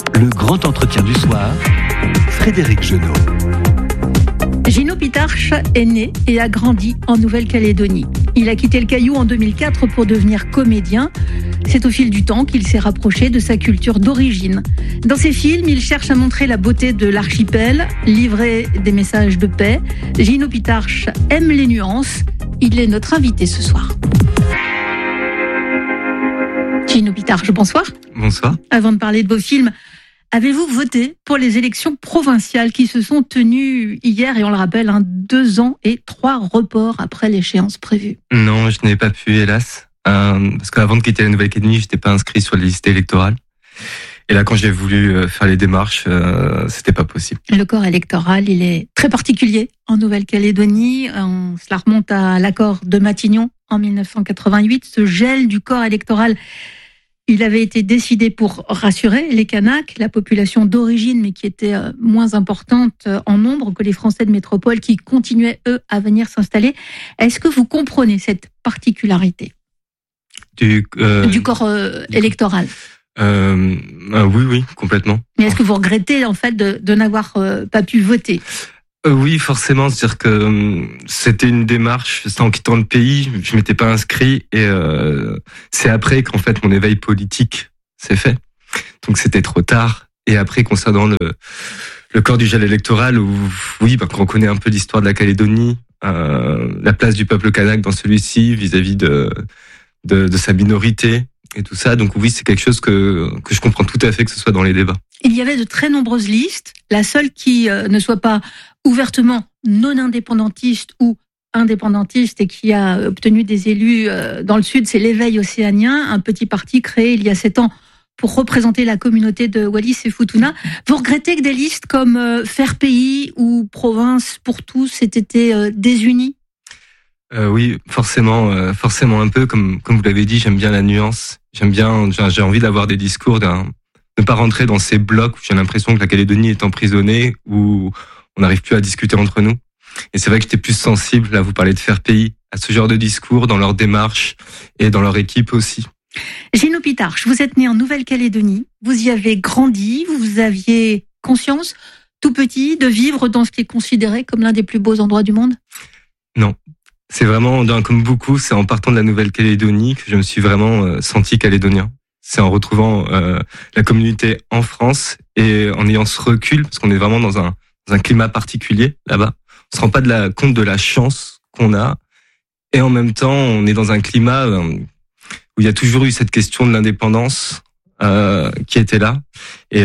Le grand entretien du soir, Frédéric Genot. Gino Pitarch est né et a grandi en Nouvelle-Calédonie. Il a quitté le Caillou en 2004 pour devenir comédien. C'est au fil du temps qu'il s'est rapproché de sa culture d'origine. Dans ses films, il cherche à montrer la beauté de l'archipel, livrer des messages de paix. Gino Pitarch aime les nuances. Il est notre invité ce soir. Gino Pitarch, bonsoir. Bonsoir. Avant de parler de vos films, avez-vous voté pour les élections provinciales qui se sont tenues hier, et on le rappelle, 2 ans et 3 reports après l'échéance prévue? Non, je n'ai pas pu, hélas. Parce qu'avant de quitter la Nouvelle-Calédonie, je n'étais pas inscrit sur les listes électorales. Et là, quand j'ai voulu faire les démarches, c'était pas possible. Le corps électoral, il est très particulier en Nouvelle-Calédonie. Cela remonte à l'accord de Matignon en 1988. Ce gel du corps électoral, il avait été décidé pour rassurer les Kanaks, la population d'origine, mais qui était moins importante en nombre que les Français de métropole qui continuaient, eux, à venir s'installer. Est-ce que vous comprenez cette particularité du corps électoral? Oui, complètement. Mais est-ce que vous regrettez, en fait, de n'avoir pas pu voter? Oui, forcément. C'est-à-dire que c'était une démarche, c'était en quittant le pays, je m'étais pas inscrit, et c'est après qu'en fait mon éveil politique s'est fait. Donc c'était trop tard. Et après, concernant le corps du gel électoral, quand on connaît un peu l'histoire de la Calédonie, la place du peuple kanak dans celui-ci vis-à-vis de sa minorité et tout ça. Donc oui, c'est quelque chose que je comprends tout à fait que ce soit dans les débats. Il y avait de très nombreuses listes. La seule qui ne soit pas ouvertement non indépendantiste ou indépendantiste et qui a obtenu des élus dans le Sud, c'est l'Éveil océanien, un petit parti créé il y a 7 ans pour représenter la communauté de Wallis et Futuna. Vous regrettez que des listes comme Faire Pays ou Province pour tous aient été désunies? Oui, forcément un peu. Comme vous l'avez dit, j'aime bien la nuance. J'ai envie d'avoir des discours, de ne pas rentrer dans ces blocs où j'ai l'impression que la Calédonie est emprisonnée, où on n'arrive plus à discuter entre nous. Et c'est vrai que j'étais plus sensible, là, vous parlez de Faire Pays, à ce genre de discours dans leur démarche et dans leur équipe aussi. Gino Pitarch, vous êtes né en Nouvelle-Calédonie, vous y avez grandi, vous aviez conscience, tout petit, de vivre dans ce qui est considéré comme l'un des plus beaux endroits du monde? Non. C'est vraiment, comme beaucoup, c'est en partant de la Nouvelle-Calédonie que je me suis vraiment senti calédonien. C'est en retrouvant la communauté en France et en ayant ce recul, parce qu'on est vraiment dans un climat particulier là-bas. On se rend pas compte de la chance qu'on a, et en même temps, on est dans un climat où il y a toujours eu cette question de l'indépendance qui était là. Et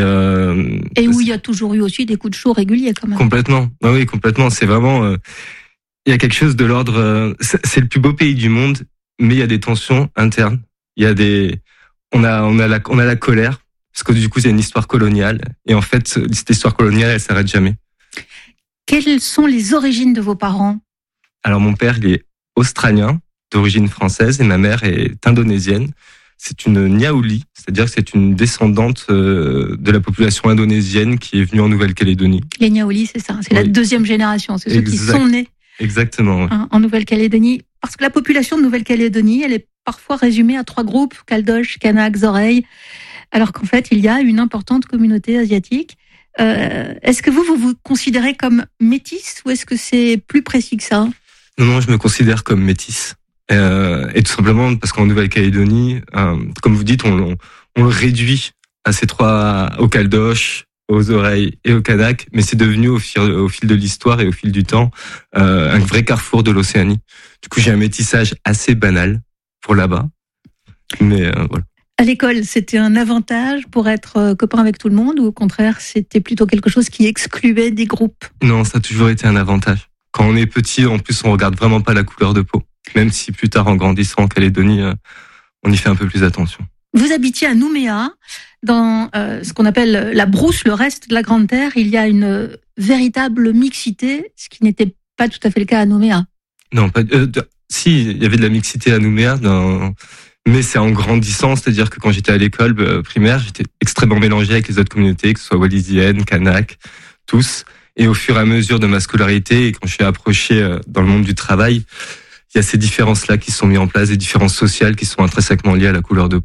où il y a toujours eu aussi des coups de chaud réguliers quand même. Complètement. Oui, complètement. C'est vraiment... il y a quelque chose de l'ordre... c'est le plus beau pays du monde, mais il y a des tensions internes. Il y a on a la colère, parce que du coup, c'est une histoire coloniale. Et en fait, cette histoire coloniale, elle s'arrête jamais. Quelles sont les origines de vos parents? Alors, mon père, il est australien, d'origine française, et ma mère est indonésienne. C'est une Niaouli, c'est-à-dire que c'est une descendante de la population indonésienne qui est venue en Nouvelle-Calédonie. Les Niaoulis, c'est ça, c'est la 2e génération, c'est ceux qui sont nés exactement en Nouvelle-Calédonie. Parce que la population de Nouvelle-Calédonie, elle est parfois résumée à 3 groupes, Caldoches, Kanaks, Oreilles, alors qu'en fait, il y a une importante communauté asiatique. Est-ce que vous considérez comme métis, ou est-ce que c'est plus précis que ça? Non, je me considère comme métis. Et tout simplement parce qu'en Nouvelle-Calédonie, comme vous dites, on le réduit à ces 3, aux Caldoches, aux Oreilles et aux Kanaks, mais c'est devenu au fil de l'histoire et au fil du temps un vrai carrefour de l'Océanie. Du coup, j'ai un métissage assez banal pour là-bas, mais voilà. À l'école, c'était un avantage pour être copain avec tout le monde, ou au contraire, c'était plutôt quelque chose qui excluait des groupes? Non, ça a toujours été un avantage. Quand on est petit, en plus, on regarde vraiment pas la couleur de peau. Même si plus tard, en grandissant en Calédonie, on y fait un peu plus attention. Vous habitiez à Nouméa, dans ce qu'on appelle la brousse, le reste de la Grande Terre. Il y a une véritable mixité, ce qui n'était pas tout à fait le cas à Nouméa. Non, si, il y avait de la mixité à Nouméa, mais c'est en grandissant, c'est-à-dire que quand j'étais à l'école primaire, j'étais extrêmement mélangé avec les autres communautés, que ce soit wallisiennes, Kanaks, tous. Et au fur et à mesure de ma scolarité, et quand je suis approché dans le monde du travail, il y a ces différences-là qui sont mises en place, des différences sociales qui sont intrinsèquement liées à la couleur de peau.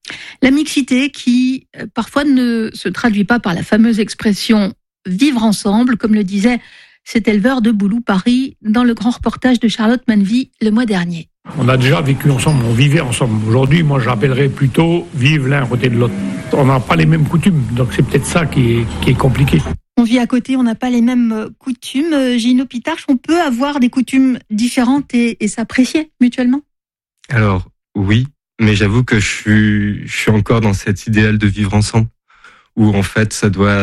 La mixité qui parfois ne se traduit pas par la fameuse expression « vivre ensemble », comme le disait cet éleveur de Boulou, Paris, dans le grand reportage de Charlotte Manvy le mois dernier. On a déjà vécu ensemble, on vivait ensemble. Aujourd'hui, moi, j'appellerais plutôt vivre l'un à côté de l'autre. On n'a pas les mêmes coutumes, donc c'est peut-être ça qui est compliqué. On vit à côté, on n'a pas les mêmes coutumes. Gino Pitarch, on peut avoir des coutumes différentes et s'apprécier mutuellement? Alors, oui, mais j'avoue que je suis encore dans cet idéal de vivre ensemble, où en fait,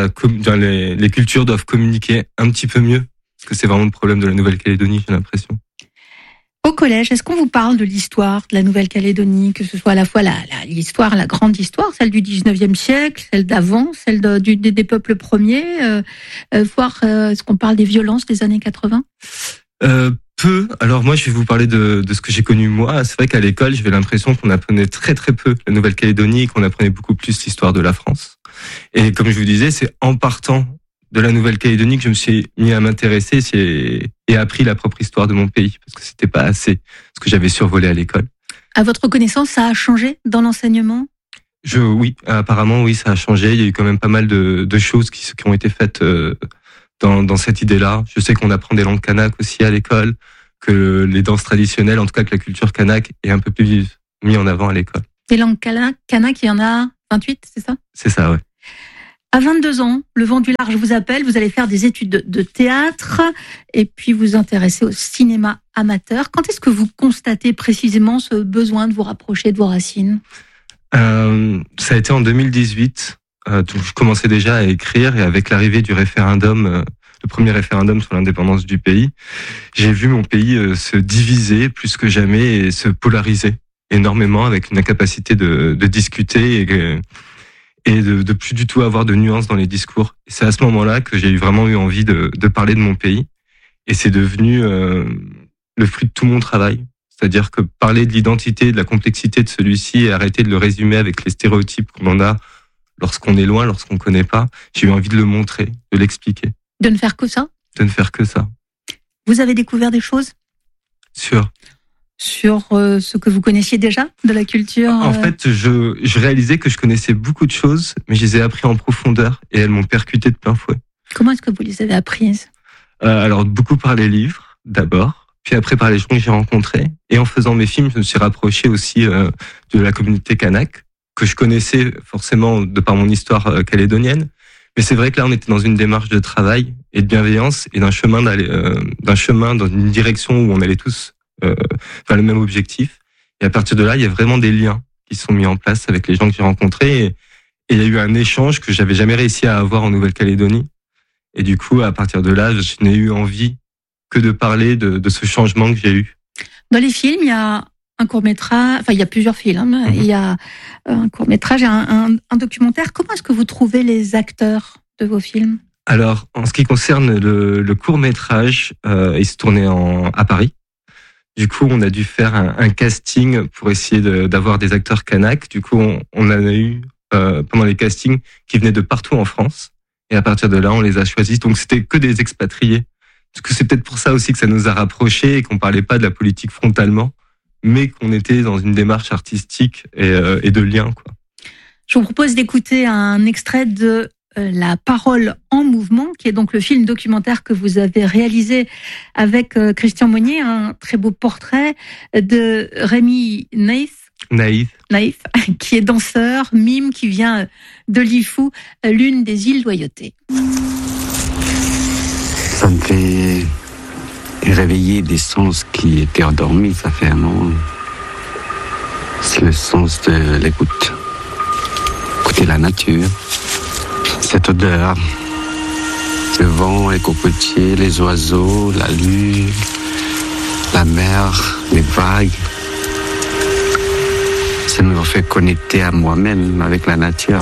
les cultures doivent communiquer un petit peu mieux, parce que c'est vraiment le problème de la Nouvelle-Calédonie, j'ai l'impression. Au collège, est-ce qu'on vous parle de l'histoire de la Nouvelle-Calédonie, que ce soit à la fois l'histoire, la grande histoire, celle du 19e siècle, celle d'avant, celle des peuples premiers, voire est-ce qu'on parle des violences des années 80? Peu. Alors moi, je vais vous parler de ce que j'ai connu moi. C'est vrai qu'à l'école, j'avais l'impression qu'on apprenait très très peu la Nouvelle-Calédonie et qu'on apprenait beaucoup plus l'histoire de la France. Et comme je vous disais, c'est en partant de la Nouvelle-Calédonie que je me suis mis à m'intéresser et appris la propre histoire de mon pays, parce que c'était pas assez ce que j'avais survolé à l'école. À votre connaissance, ça a changé dans l'enseignement? Oui, apparemment oui, ça a changé. Il y a eu quand même pas mal de choses qui ont été faites dans cette idée-là. Je sais qu'on apprend des langues kanak aussi à l'école, que les danses traditionnelles, en tout cas que la culture kanak est un peu plus mise en avant à l'école. Des langues kanak, il y en a 28, c'est ça? C'est ça, ouais. À 22 ans, le vent du large vous appelle, vous allez faire des études de théâtre et puis vous intéresser au cinéma amateur. Quand est-ce que vous constatez précisément ce besoin de vous rapprocher de vos racines? Ça a été en 2018. Donc je commençais déjà à écrire et avec l'arrivée du référendum, le premier référendum sur l'indépendance du pays, j'ai vu mon pays se diviser plus que jamais et se polariser énormément avec une incapacité de discuter et de plus du tout avoir de nuances dans les discours. Et c'est à ce moment-là que j'ai vraiment eu envie de parler de mon pays. Et c'est devenu le fruit de tout mon travail. C'est-à-dire que parler de l'identité, de la complexité de celui-ci et arrêter de le résumer avec les stéréotypes qu'on en a lorsqu'on est loin, lorsqu'on ne connaît pas, j'ai eu envie de le montrer, de l'expliquer. De ne faire que ça? De ne faire que ça. Vous avez découvert des choses? Sur ce que vous connaissiez déjà de la culture? En fait, je réalisais que je connaissais beaucoup de choses, mais je les ai appris en profondeur et elles m'ont percuté de plein fouet. Comment est-ce que vous les avez apprises? Alors, beaucoup par les livres, d'abord, puis après par les gens que j'ai rencontrés. Et en faisant mes films, je me suis rapproché aussi de la communauté kanak, que je connaissais forcément de par mon histoire calédonienne. Mais c'est vrai que là, on était dans une démarche de travail et de bienveillance et d'un chemin dans une direction où on allait tous vers le même objectif. Et à partir de là, il y a vraiment des liens qui sont mis en place avec les gens que j'ai rencontrés. Et il y a eu un échange que j'avais jamais réussi à avoir en Nouvelle-Calédonie. Et du coup, à partir de là, je n'ai eu envie que de parler de ce changement que j'ai eu. Dans les films, il y a un court-métrage, enfin il y a plusieurs films, il y a un court-métrage et un documentaire. Comment est-ce que vous trouvez les acteurs de vos films? Alors, en ce qui concerne le court-métrage, il se tournait à Paris. Du coup, on a dû faire un casting pour essayer d'avoir des acteurs kanak. Du coup, on en a eu pendant les castings qui venaient de partout en France. Et à partir de là, on les a choisis. Donc, c'était que des expatriés. Parce que c'est peut-être pour ça aussi que ça nous a rapprochés et qu'on parlait pas de la politique frontalement, mais qu'on était dans une démarche artistique et de lien, quoi. Je vous propose d'écouter un extrait de La parole en mouvement, qui est donc le film documentaire que vous avez réalisé avec Christian Monnier, un très beau portrait de Rémi Naïf, qui est danseur, mime, qui vient de Lifou, l'une des îles Loyauté. Ça me fait réveiller des sens qui étaient endormis, ça fait un moment. C'est le sens de l'écoute. Écouter la nature, cette odeur, le vent, les cocotiers, les oiseaux, la lune, la mer, les vagues. Ça me fait connecter à moi-même avec la nature.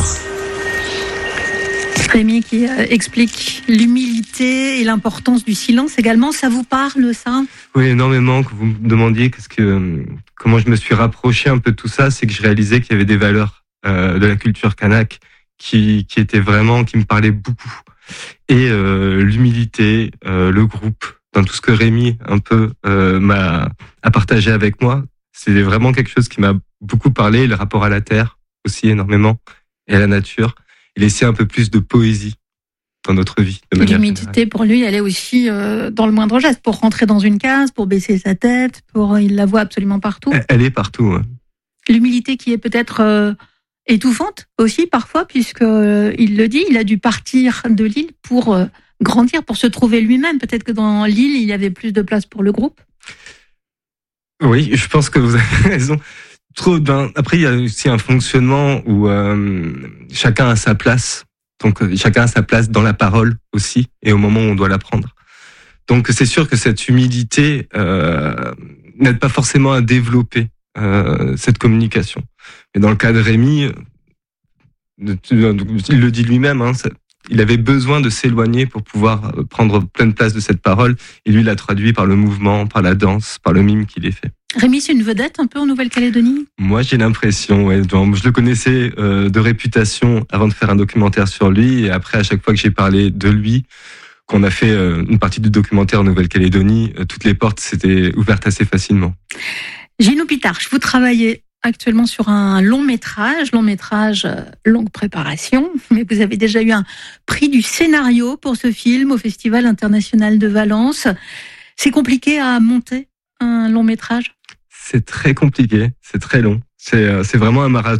Rémi qui explique l'humilité et l'importance du silence également. Ça vous parle, ça? Oui, énormément. Que vous me demandiez comment je me suis rapproché un peu de tout ça, c'est que je réalisais qu'il y avait des valeurs de la culture kanak qui étaient vraiment, qui me parlaient beaucoup. Et l'humilité, le groupe, dans tout ce que Rémi un peu a partagé avec moi, c'est vraiment quelque chose qui m'a beaucoup parlé. Le rapport à la terre aussi énormément, et à la nature, et laisser un peu plus de poésie dans notre vie. L'humilité, pour lui, elle est aussi dans le moindre geste, pour rentrer dans une case, pour baisser sa tête, il la voit absolument partout. Elle est partout. Ouais. L'humilité qui est peut-être étouffante aussi parfois, puisque il le dit, il a dû partir de l'île pour grandir, pour se trouver lui-même. Peut-être que dans l'île, il y avait plus de place pour le groupe. Oui, je pense que vous avez raison. Après, il y a aussi un fonctionnement où chacun a sa place. Donc, chacun a sa place dans la parole aussi, et au moment où on doit la prendre. Donc, c'est sûr que cette humilité n'aide pas forcément à développer cette communication. Mais dans le cas de Rémi, il le dit lui-même, hein, il avait besoin de s'éloigner pour pouvoir prendre pleine place de cette parole. Et lui, il l'a traduit par le mouvement, par la danse, par le mime qu'il est fait. Rémi, c'est une vedette un peu en Nouvelle-Calédonie ? Moi, j'ai l'impression, ouais. Je le connaissais de réputation avant de faire un documentaire sur lui. Et après, à chaque fois que j'ai parlé de lui, qu'on a fait une partie du documentaire en Nouvelle-Calédonie, toutes les portes s'étaient ouvertes assez facilement. Gino Pitarch, vous travaillez actuellement sur un long métrage, longue préparation, mais vous avez déjà eu un prix du scénario pour ce film au Festival international de Valence. C'est compliqué à monter un long métrage ? C'est très compliqué, c'est très long. C'est vraiment un marathon.